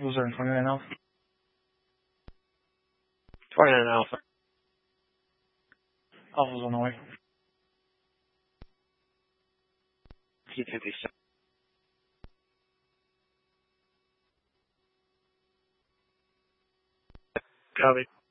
Was there 29 Alpha? 29 Alpha. Alpha's on the way. T57. Copy.